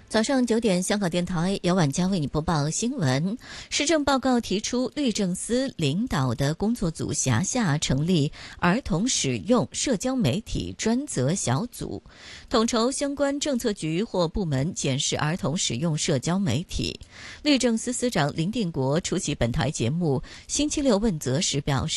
早上9点，香港电台姚婉佳为你播报新闻。施政报告提出，律政司领导的工作组辖下成立儿童使用社交媒体专责小组，统筹相关政策局或部门检视儿童使用社交媒体。律政司司长林定国出席本台节目星期六问责时表示，